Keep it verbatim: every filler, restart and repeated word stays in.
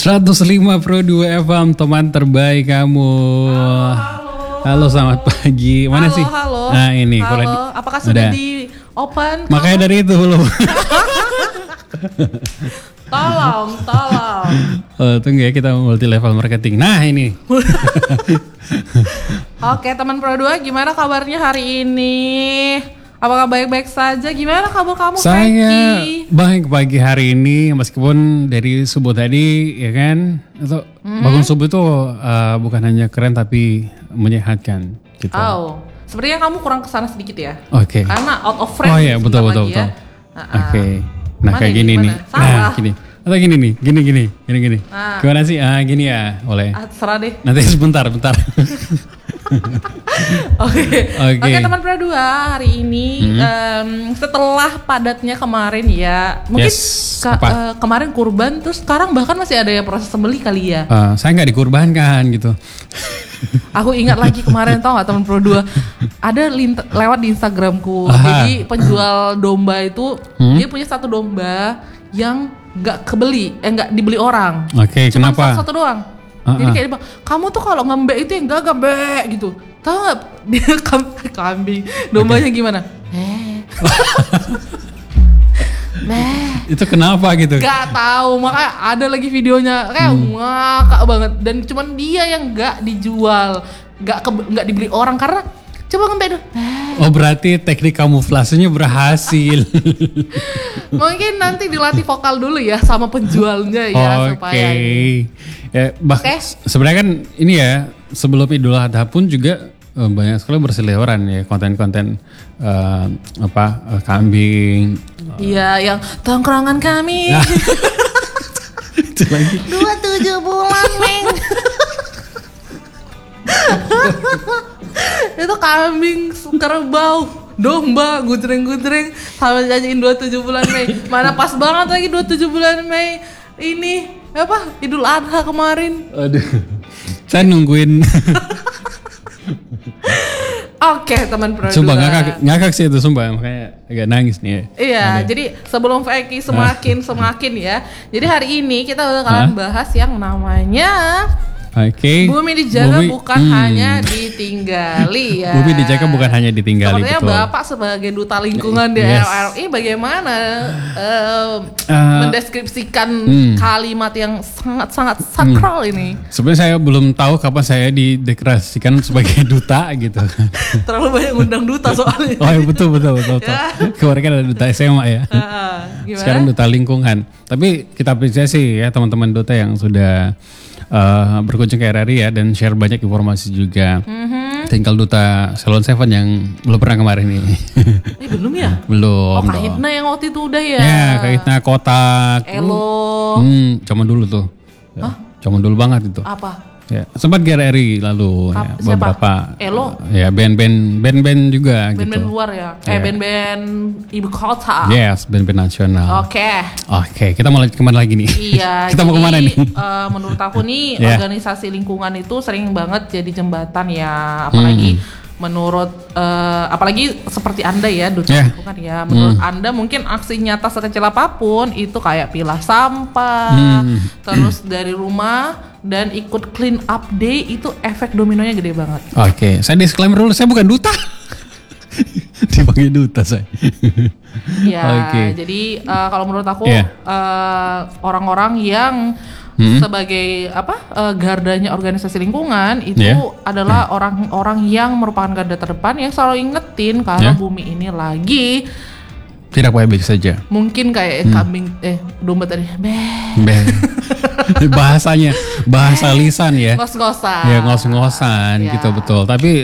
seratus lima Pro dua F M, teman terbaik kamu. Halo, halo. Halo, selamat pagi. Mana halo, sih? Halo. Nah ini. Halo. Kalau di, apakah sudah udah. di open? Makanya dari itu belum. tolong, tolong. Oh, tunggu ya, kita multi level marketing. Nah ini. Oke, teman Pro dua, gimana kabarnya hari ini? Apakah baik-baik saja? Gimana kabar kamu, Saya Peggy? baik pagi hari ini, meskipun dari subuh tadi, ya kan, atau Hmm. bangun subuh itu uh, bukan hanya keren tapi menyehatkan. Gitu. Oh, sepertinya kamu kurang kesana sedikit ya? Oke. Karena out of frame. Oh iya, sebentar betul betul lagi betul. ya. Oke. Uh-uh. Nah Mana kayak ini, gini gimana? nih. Salah. Nah gini. Atau gini nih, gini gini, gini gini. Nah. Gimana sih? Ah gini ya, boleh. Ah, terserah deh. Nanti sebentar, bentar. Oke, Oke. oke teman Pro dua, hari ini Hmm. em, setelah padatnya kemarin ya, mungkin Yes, ka- apa? eh, kemarin kurban, terus sekarang bahkan masih ada ya proses sembelih kali ya. Uh, saya nggak dikurbankan gitu. Aku ingat lagi kemarin, tau gak teman Pro dua, ada lint- lewat di Instagramku, Aha. jadi penjual domba itu Hmm. dia punya satu domba yang nggak kebeli, eh nggak dibeli orang, Oke, cuma kenapa? satu, satu doang. Uh-uh. Jadi kayak dia bilang, kamu tuh kalau ngembek itu yang gak ngembek gitu. Tahu nggak dia kam- kambing dombanya gimana? Eh. Meh. Itu kenapa gitu? Gak tahu, makanya ada lagi videonya kayak Hmm. ngakak banget, dan cuman dia yang gak dijual, gak ke- gak dibeli orang karena coba ngembek dulu. Oh berarti teknik kamuflasenya berhasil. Mungkin nanti dilatih vokal dulu ya sama penjualnya ya Oke. supaya Ya, bah, Oke. sebenarnya kan ini ya sebelum Idul Adha pun juga eh, banyak sekali berseliweran ya konten-konten eh, apa eh, kambing. iya yang tongkrongan kami Nah. Itu lagi. dua tujuh bulan Meng. Itu kambing, kerbau, domba, gudreng-gudreng sama nyanyiin dua puluh tujuh bulan Mei. Mana pas banget lagi dua puluh tujuh bulan Mei. Ini apa? Idul Adha kemarin. Aduh. Saya nungguin. Oke, teman Pro Sumpah dua. ngakak, ngakak sih itu sumpah, makanya agak nangis nih ya. Iya, Ada. jadi sebelum Vicky semakin semakin ya. Jadi hari ini kita bakalan Hah? bahas yang namanya Oke. Bumi dijaga Bumi- bukan hmm. hanya ditinggali ya. Bumi dijaga bukan hanya ditinggali, Sepertinya betul. Bapak sebagai duta lingkungan di Yes. L R I bagaimana eh, Uh, mendeskripsikan hmm. kalimat yang sangat-sangat sakral ini. Sebenarnya saya belum tahu kapan saya dideklarasikan sebagai duta gitu. Terlalu banyak undang duta soalnya. Oh iya, betul betul betul. betul. Ya. Kemarin kan ada duta S M A ya. Ah, gimana? Sekarang duta lingkungan. Tapi kita apresiasi ya teman-teman duta yang sudah uh, berkunjung ke R R I ya dan share banyak informasi juga. Mhm. Tinggal duta Salon Seven yang belum pernah kemarin nih. Eh belum ya? belum. Oh dong. Kahitna yang waktu itu udah ya. Ya, Kahitna kotak. Elo. Hmm, zaman dulu tuh. Ya, zaman dulu banget itu. Apa? Ya, sempat G R R I lalu ya, Ap- siapa? beberapa Elo? ya band-band band-band juga Band-band gitu. luar ya? Eh Ya. band-band ibu kota. Yes, band-band nasional. Oke, Oke. kita mau lanjut kemana lagi nih? Iya. kita mau jadi, kemana nih? eh, menurut aku nih Ya. organisasi lingkungan itu sering banget jadi jembatan ya, apalagi Hmm. menurut eh, apalagi seperti Anda ya, duta Ya. lingkungan ya. Menurut Hmm. Anda mungkin aksi nyata sekecil apapun itu kayak pilah sampah, Hmm. terus dari rumah dan ikut clean up day itu efek dominonya gede banget. Oke, saya disclaimer dulu, saya bukan duta. Dipanggil duta saya. Ya, Oke. jadi eh, kalau menurut aku Iya. eh, orang-orang yang Hmm. sebagai apa eh, gardanya organisasi lingkungan itu Iya. adalah orang-orang yang merupakan garda terdepan yang selalu ingetin kalau Iya. bumi ini lagi Tidak baik-baik saja. mungkin kayak Hmm. kambing eh domba tadi beh Beh. Bahasanya bahasa lisan ya. ngos-ngosan. Ya ngos-ngosan Ya. gitu betul. Tapi